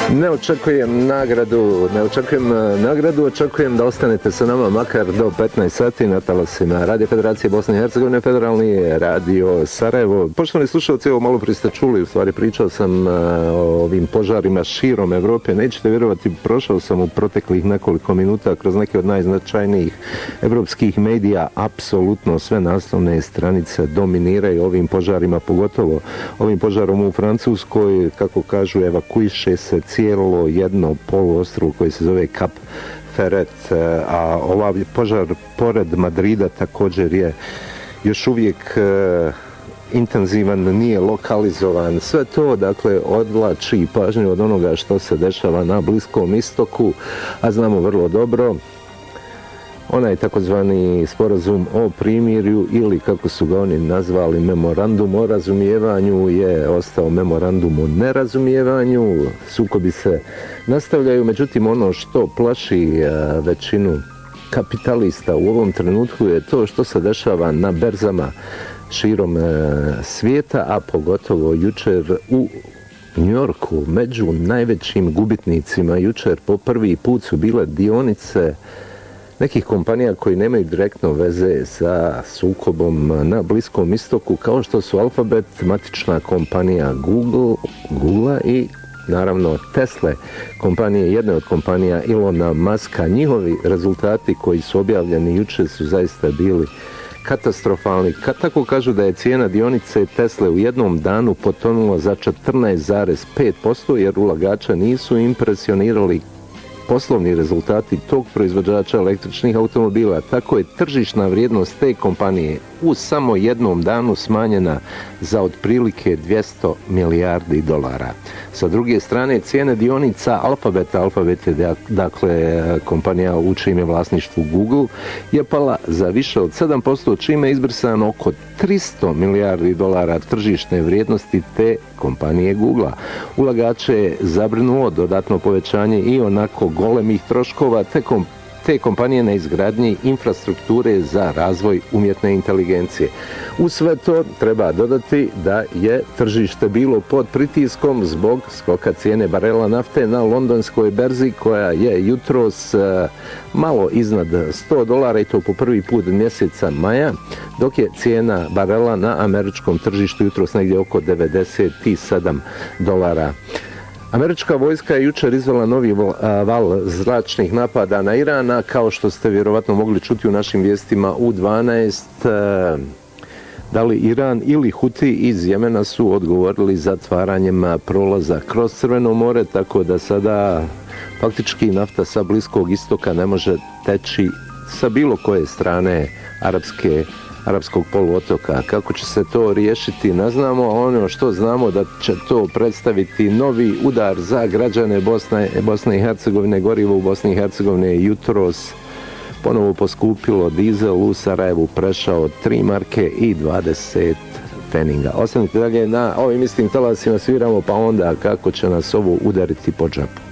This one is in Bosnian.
Ne očekujem nagradu, očekujem da ostanete sa nama makar do 15 sati na talasima Radio Federacije Bosne i Hercegovine, Federalni radio Sarajevo. Poštovani slušalci, evo malo prije ste čuli, u stvari pričao sam o ovim požarima širom Evrope. Nećete vjerovati, prošao sam u proteklih nekoliko minuta kroz neke od najznačajnijih evropskih medija. Apsolutno sve naslovne stranice dominiraju ovim požarima, pogotovo ovim požarom u Francuskoj. Kako kažu, evakuiše se cijelo jedno poluostrvo koje se zove Cap Ferret, a ovaj požar pored Madrida također je još uvijek intenzivan, nije lokalizovan. Sve to, dakle, odvlači pažnju od onoga što se dešava na Bliskom istoku, a znamo vrlo dobro onaj takozvani sporazum o primirju, ili kako su ga oni nazvali memorandum o razumijevanju, je ostao memorandum o nerazumijevanju. Sukobi se nastavljaju, međutim ono što plaši većinu kapitalista u ovom trenutku je to što se dešava na berzama širom svijeta, a pogotovo jučer u New Yorku. Među najvećim gubitnicima jučer po prvi put su bile dionice nekih kompanija koji nemaju direktno veze sa sukobom na Bliskom istoku, kao što su Alphabet, matična kompanija Google i naravno Tesla, kompanije, jedne od kompanija Ilona Muska. Njihovi rezultati koji su objavljeni jučer su zaista bili katastrofalni. Tako kažu da je cijena dionice Tesla u jednom danu potonula za 14,5%, jer ulagača nisu impresionirali poslovni rezultati tog proizvođača električnih automobila. Tako je tržišna vrijednost te kompanije u samo jednom danu smanjena za otprilike 200 milijardi dolara. Sa druge strane, cijene dionica Alphabeta, Alphabet je dakle kompanija u čijem je vlasništvu Google, je pala za više od 7%, čime je izbrisano oko 300 milijardi dolara tržišne vrijednosti te kompanije Google. Ulagače je zabrinulo dodatno povećanje i onako golemih troškova te kompanije na izgradnji infrastrukture za razvoj umjetne inteligencije. U sve to treba dodati da je tržište bilo pod pritiskom zbog skoka cijene barela nafte na londonskoj berzi, koja je jutros malo iznad $100 i to po prvi put mjeseca maja, dok je cijena barela na američkom tržištu jutros negdje oko $97. Američka vojska je jučer izvela novi val zračnih napada na Iran, a kao što ste vjerovatno mogli čuti u našim vijestima u 12, da li Iran ili Huti iz Jemena su odgovorili zatvaranjem prolaza kroz Crveno more, tako da sada faktički nafta sa Bliskog istoka ne može teći sa bilo koje strane arapskog poluotoka. Kako će se to riješiti ne znamo, a ono što znamo da će to predstaviti novi udar za građane Bosne i Hercegovine. Gorivo u Bosni i Hercegovini je jutros ponovo poskupilo, dizel u Sarajevu prešao 3 marke i 20 pfeninga. Ostanite dalje na ovim istim talasima, sviramo pa onda kako će nas ovo udariti po džepu.